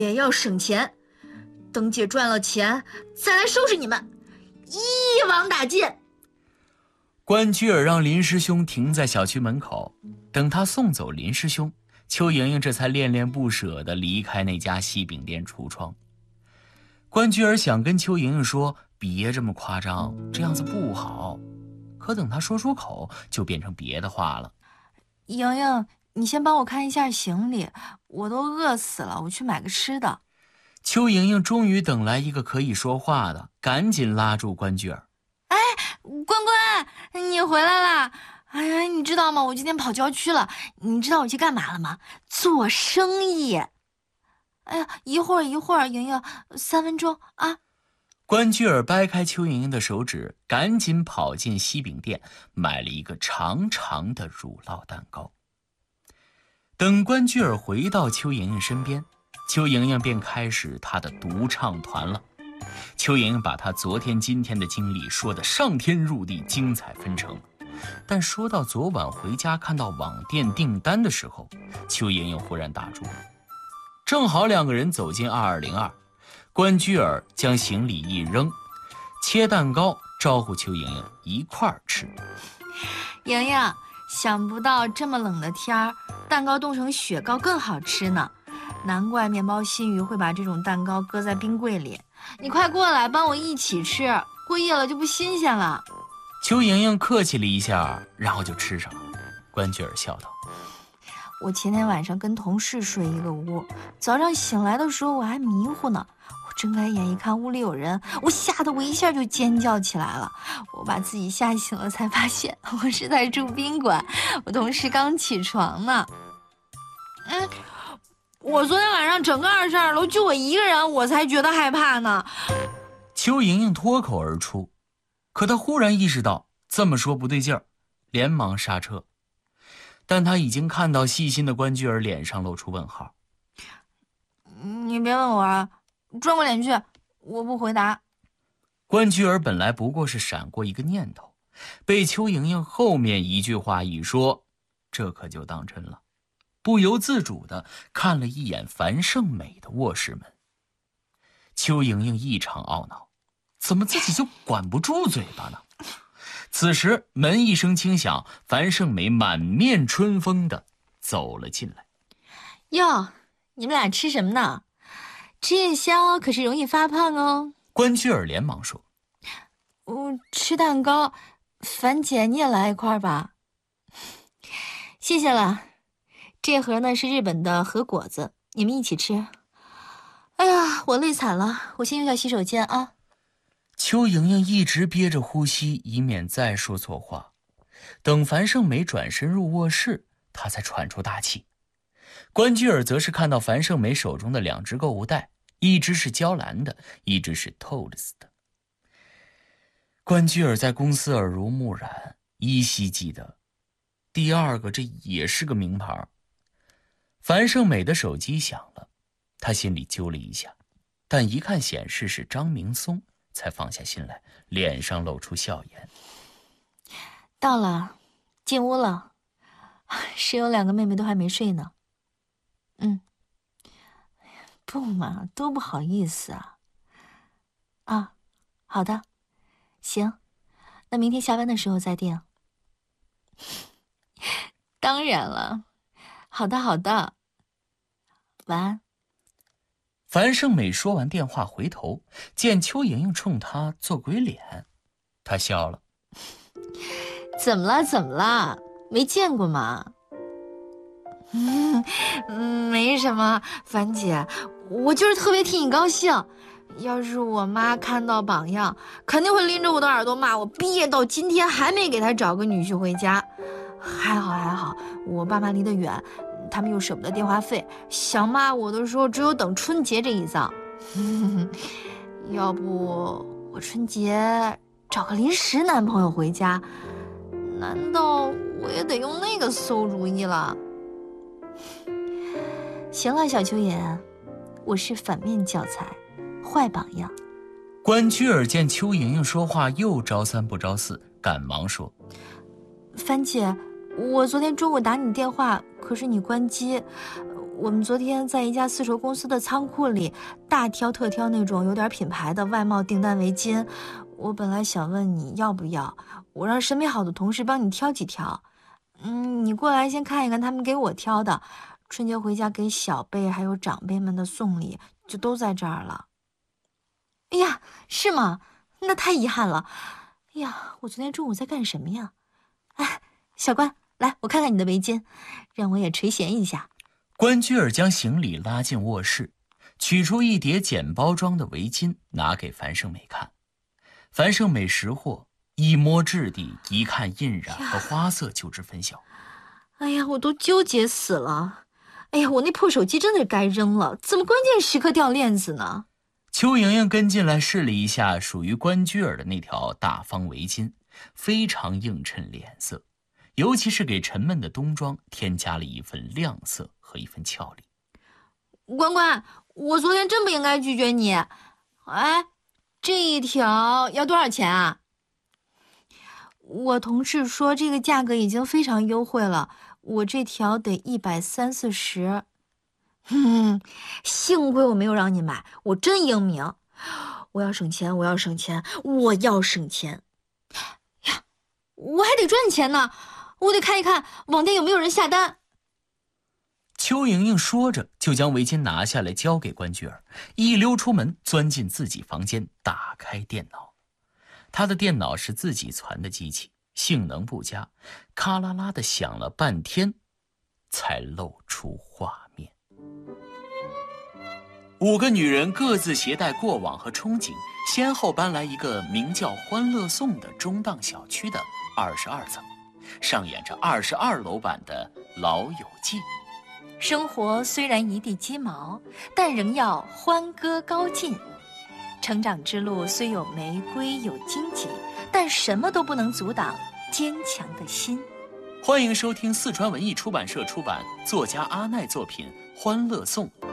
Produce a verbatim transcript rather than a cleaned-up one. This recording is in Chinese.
也要省钱，等姐赚了钱再来收拾你们，一网打尽。 关雎尔让林师兄停在小区门口，等他送走林师兄，邱莹莹这才恋恋不舍地离开那家西饼店橱窗。关雎尔想跟邱莹莹说别这么夸张，这样子不好，可等他说出口就变成别的话了。 莹莹，你先帮我看一下行李，我都饿死了，我去买个吃的。 邱莹莹终于等来一个可以说话的，赶紧拉住关雎尔。 哎，关关，你回来啦！哎呀，你知道吗？我今天跑郊区了，你知道我去干嘛了吗？做生意。哎呀，一会儿一会儿，莹莹，三分钟啊。 关雎尔掰开邱莹莹的手指，赶紧跑进西饼店，买了一个长长的乳酪蛋糕。等关雎尔回到邱莹莹身边，邱莹莹便开始她的独唱团了。邱莹莹把她昨天今天的经历说得上天入地，精彩纷呈。但说到昨晚回家看到网店订单的时候，邱莹莹忽然打住了。正好两个人走进二二零二，关雎尔将行李一扔，切蛋糕招呼邱莹莹一块儿吃。 莹莹，想不到这么冷的天儿，蛋糕冻成雪糕更好吃呢。难怪面包新鱼会把这种蛋糕搁在冰柜里。你快过来帮我一起吃，过夜了就不新鲜了。 邱莹莹客气了一下，然后就吃上了。关雎尔笑道： 我前天晚上跟同事睡一个屋，早上醒来的时候我还迷糊呢，我睁开眼一看屋里有人，我吓得我一下就尖叫起来了。我把自己吓醒了，才发现我是在住宾馆，我同事刚起床呢。嗯，我昨天晚上整个二十二楼就我一个人，我才觉得害怕呢。 邱莹莹脱口而出，可她忽然意识到这么说不对劲儿，连忙刹车。但她已经看到细心的关雎尔脸上露出问号。 你别问我啊，转过脸去，我不回答。 关雎尔本来不过是闪过一个念头，被邱莹莹后面一句话一说，这可就当真了，不由自主地看了一眼樊胜美的卧室门。邱莹莹异常懊恼，怎么自己就管不住嘴巴呢？此时门一声轻响，樊胜美满面春风地走了进来。 哟，你们俩吃什么呢？吃夜宵可是容易发胖哦。 关雎尔连忙说： 我吃蛋糕，樊姐你也来一块吧。谢谢了，这盒呢是日本的和果子，你们一起吃。哎呀，我累惨了，我先用下洗手间啊。 邱莹莹一直憋着呼吸，以免再说错话。等樊胜美转身入卧室，她才喘出大气。关雎尔则是看到樊胜美手中的两只购物袋，一只是娇兰的，一只是透了丝的。关雎尔在公司耳濡目染，依稀记得第二个这也是个名牌。樊胜美的手机响了，他心里揪了一下，但一看显示是张明松，才放下心来，脸上露出笑颜。 到了，进屋了，室友两个妹妹都还没睡呢。嗯，不嘛，都不好意思啊。啊，好的，行，那明天下班的时候再订。当然了，好的好的，晚安。 樊胜美说完电话，回头见邱莹莹冲她做鬼脸，她笑了。 怎么了怎么了，没见过吗？嗯，没什么，樊姐，我就是特别替你高兴。要是我妈看到榜样，肯定会拎着我的耳朵骂我，毕业到今天还没给她找个女婿回家。还好还好，我爸妈离得远，他们又舍不得电话费，想骂我的时候只有等春节这一遭。要不我春节找个临时男朋友回家，难道我也得用那个馊主意了？行了，小秋野，我是反面教材，坏榜样。 关雎尔见邱莹莹说话又招三不招四，赶忙说： 樊姐，我昨天中午打你电话，可是你关机， 我们昨天在一家丝绸公司的仓库里大挑特挑那种有点品牌的外贸订单围巾，我本来想问你要不要，我让审美好的同事帮你挑几条。嗯，你过来先看一看他们给我挑的，春节回家给小辈还有长辈们的送礼就都在这儿了。哎呀，是吗？那太遗憾了。哎呀，我昨天中午在干什么呀？哎，小关，来，我看看你的围巾，让我也垂涎一下。 关雎尔将行李拉进卧室，取出一叠简包装的围巾，拿给樊胜美看。樊胜美识货，一摸质地，一看印染和花色就知分晓。 哎呀，我都纠结死了。哎呀，我那破手机真的是该扔了，怎么关键时刻掉链子呢？ 邱莹莹跟进来试了一下属于关雎尔的那条大方围巾，非常映衬脸色，尤其是给沉闷的冬装添加了一份亮色和一份俏丽。 关关，我昨天真不应该拒绝你。哎，这一条要多少钱啊？我同事说这个价格已经非常优惠了，我这条得一百三四十。哼，幸亏我没有让你买，我真英明。我要省钱，我要省钱，我要省钱。呀，我还得赚钱呢，我得看一看网店有没有人下单。 邱莹莹说着，就将围巾拿下来交给关雎尔，一溜出门，钻进自己房间，打开电脑。她的电脑是自己攒的机器，性能不佳，咔啦啦的响了半天，才露出画面。五个女人各自携带过往和憧憬，先后搬来一个名叫欢乐颂的中档小区的二十二层，上演着二十二楼版的《老友记》。 生活虽然一地鸡毛，但仍要欢歌高进。成长之路虽有玫瑰有荆棘，但什么都不能阻挡坚强的心。 欢迎收听四川文艺出版社出版，作家阿奈作品《欢乐颂》。